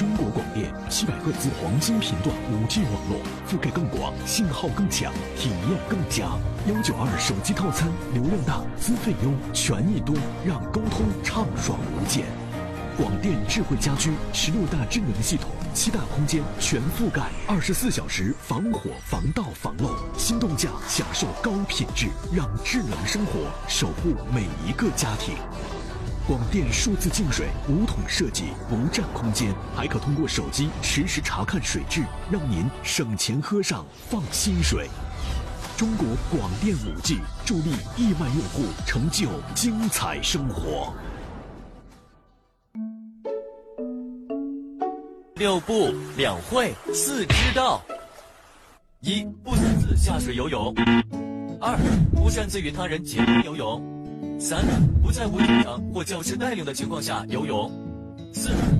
中国广电700赫兹黄金频段5G 网络，覆盖更广，信号更强，体验更佳。192手机套餐，流量大，资费优，权益多，让沟通畅爽无间。广电智慧家居16大智能系统，7大空间全覆盖，24小时防火防盗防漏，心动价享受高品质，让智能生活守护每一个家庭。广电数字净水无桶设计，不占空间，还可通过手机实时查看水质，让您省钱喝上放心水。中国广电5G助力亿万用户成就精彩生活。 6不2会4知道：1. 不擅自下水游泳； 2. 不擅自与他人结伴游泳； 3. 不在无家长或教师带领的情况下游泳； 4.